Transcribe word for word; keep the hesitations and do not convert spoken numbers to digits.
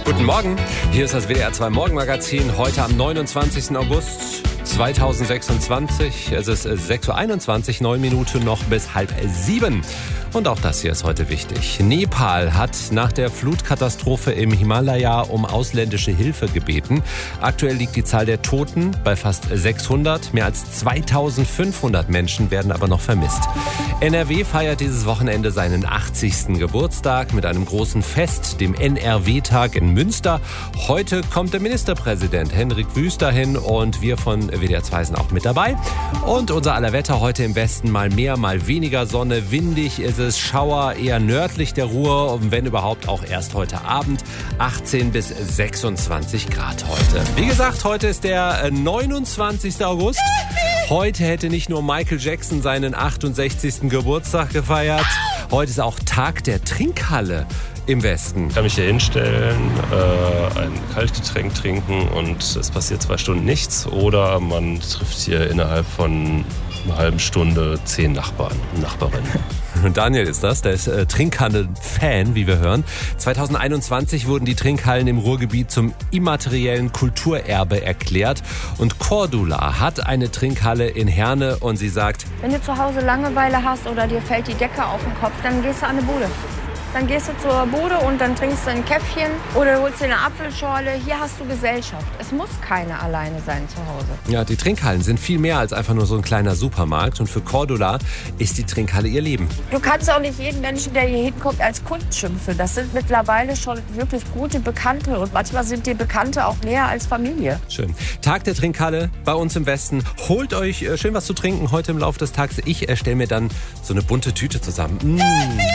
Guten Morgen, hier ist das W D R zwei Morgenmagazin, heute am neunundzwanzigsten August zweitausendsechsundzwanzig. Es ist sechs Uhr einundzwanzig, neun Minuten noch bis halb sieben. Und auch das hier ist heute wichtig. Nepal hat nach der Flutkatastrophe im Himalaya um ausländische Hilfe gebeten. Aktuell liegt die Zahl der Toten bei fast sechshundert. Mehr als zweitausendfünfhundert Menschen werden aber noch vermisst. N R W feiert dieses Wochenende seinen achtzigsten Geburtstag mit einem großen Fest, dem N R W-Tag in Münster. Heute kommt der Ministerpräsident Hendrik Wüst dahin und wir von W D R zwei sind auch mit dabei. Und unser aller Wetter heute im Westen mal mehr, mal weniger Sonne. Windig ist es, Schauer eher nördlich der Ruhr und wenn überhaupt auch erst heute Abend. achtzehn bis sechsundzwanzig Grad heute. Wie gesagt, heute ist der neunundzwanzigsten August. Heute hätte nicht nur Michael Jackson seinen achtundsechzigsten Geburtstag gefeiert. Heute ist auch Tag der Trinkhalle im Westen. Ich kann mich hier hinstellen, äh, ein Kaltgetränk trinken und es passiert zwei Stunden nichts. Oder man trifft hier innerhalb von einer halben Stunde zehn Nachbarn und Nachbarinnen. Daniel ist das, der ist äh, Trinkhallen-Fan, wie wir hören. zweitausendeinundzwanzig wurden die Trinkhallen im Ruhrgebiet zum immateriellen Kulturerbe erklärt. Und Cordula hat eine Trinkhalle in Herne und sie sagt: Wenn du zu Hause Langeweile hast oder dir fällt die Decke auf den Kopf, dann gehst du an eine Bude. Dann gehst du zur Bude und dann trinkst du ein Käffchen oder holst dir eine Apfelschorle. Hier hast du Gesellschaft. Es muss keiner alleine sein zu Hause. Ja, die Trinkhallen sind viel mehr als einfach nur so ein kleiner Supermarkt. Und für Cordula ist die Trinkhalle ihr Leben. Du kannst auch nicht jeden Menschen, der hier hinkommt, als Kunden schimpfen. Das sind mittlerweile schon wirklich gute Bekannte. Und manchmal sind die Bekannte auch näher als Familie. Schön. Tag der Trinkhalle bei uns im Westen. Holt euch schön was zu trinken heute im Laufe des Tages. Ich erstelle mir dann so eine bunte Tüte zusammen. Mmh.